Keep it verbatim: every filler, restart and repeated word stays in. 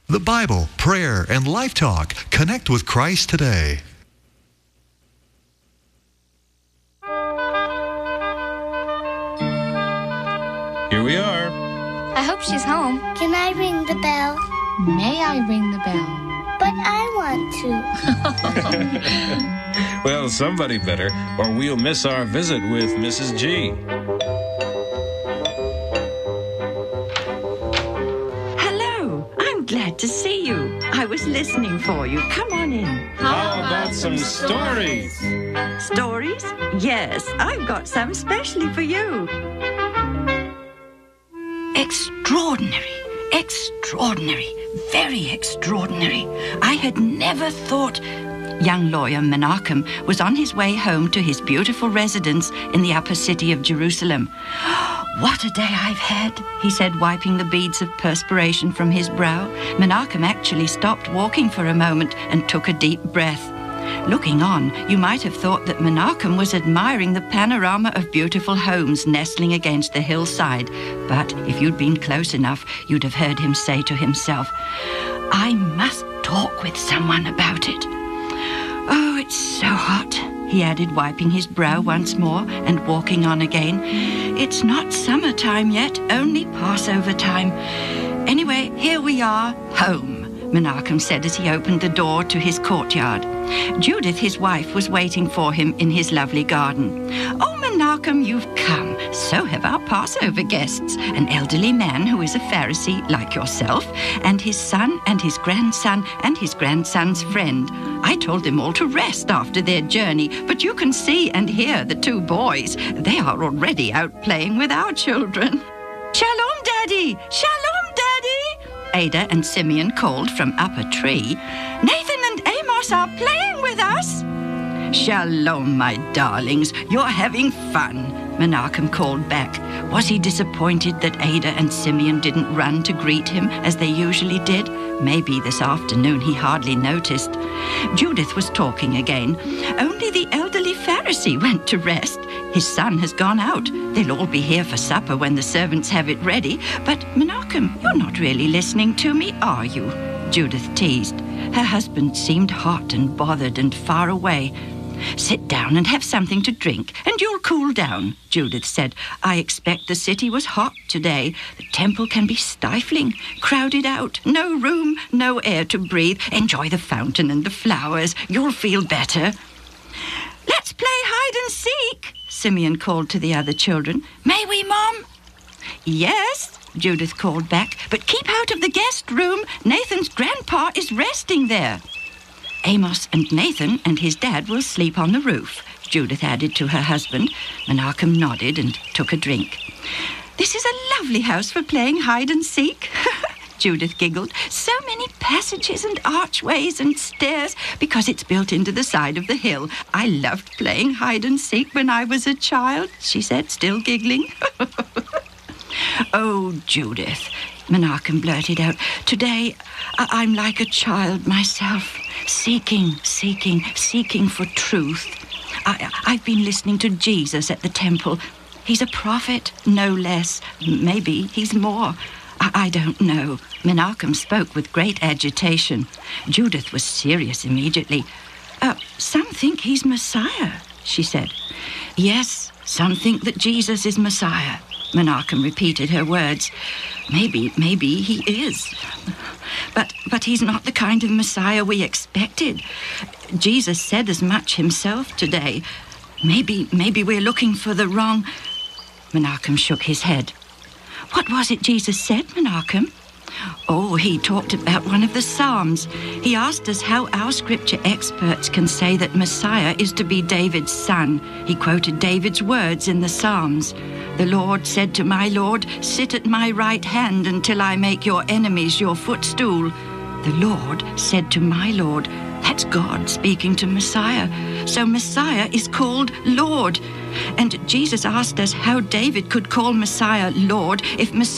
the Bible, prayer, and Life Talk. Connect with Christ today. Here we are. I hope she's home. Can I ring the bell? May I ring the bell? But I want to. Well, somebody better, or we'll miss our visit with Missus G. Hello. I'm glad to see you. I was listening for you. Come on in. How, How about, about some stories? Stories? Yes, I've got some specially for you. Extraordinary, extraordinary, very extraordinary. I had never thought... Young lawyer Menachem was on his way home to his beautiful residence in the upper city of Jerusalem. What a day I've had, he said, wiping the beads of perspiration from his brow. Menachem actually stopped walking for a moment and took a deep breath. Looking on, you might have thought that Menachem was admiring the panorama of beautiful homes nestling against the hillside. But if you'd been close enough, you'd have heard him say to himself, I must talk with someone about it. Oh, it's so hot, he added, wiping his brow once more and walking on again. It's not summertime yet, only Passover time. Anyway, here we are, home. Menachem said as he opened the door to his courtyard. Judith, his wife, was waiting for him in his lovely garden. Oh, Menachem, you've come. So have our Passover guests, an elderly man who is a Pharisee like yourself, and his son and his grandson and his grandson's friend. I told them all to rest after their journey, but you can see and hear the two boys. They are already out playing with our children. Shalom, Daddy! Shalom, Daddy! Ada and Simeon called from up a tree. Nathan and Amos are playing with us. Shalom, my darlings. You're having fun, Menachem called back. Was he disappointed that Ada and Simeon didn't run to greet him as they usually did? Maybe this afternoon he hardly noticed. Judith was talking again. Only the elderly Pharisee went to rest. His son has gone out. They'll all be here for supper when the servants have it ready. But, Menachem, you're not really listening to me, are you? Judith teased. Her husband seemed hot and bothered and far away. Sit down and have something to drink, and you'll cool down, Judith said. I expect the city was hot today. The temple can be stifling, crowded out, no room, no air to breathe. Enjoy the fountain and the flowers. You'll feel better. Let's play hide and seek, Simeon called to the other children. May we, Mom? Yes, Judith called back, but keep out of the guest room. Nathan's grandpa is resting there. Amos and Nathan and his dad will sleep on the roof, Judith added to her husband. Menachem nodded and took a drink. This is a lovely house for playing hide and seek, Judith giggled. So many passages and archways and stairs because it's built into the side of the hill. I loved playing hide and seek when I was a child, she said, still giggling. Oh, Judith, Menachem blurted out. Today, I- I'm like a child myself, seeking, seeking, seeking for truth. I- I've been listening to Jesus at the temple. He's a prophet, no less. Maybe he's more. I, I don't know. Menachem spoke with great agitation. Judith was serious immediately. Uh, some think he's Messiah, she said. Yes, some think that Jesus is Messiah. Menachem repeated her words. Maybe, maybe he is. But, but he's not the kind of Messiah we expected. Jesus said as much himself today. Maybe, maybe we're looking for the wrong... Menachem shook his head. What was it Jesus said, Menachem? Oh, he talked about one of the Psalms. He asked us how our scripture experts can say that Messiah is to be David's son. He quoted David's words in the Psalms. The Lord said to my Lord, sit at my right hand until I make your enemies your footstool. The Lord said to my Lord. That's God speaking to Messiah. So Messiah is called Lord. And Jesus asked us how David could call Messiah Lord if Messiah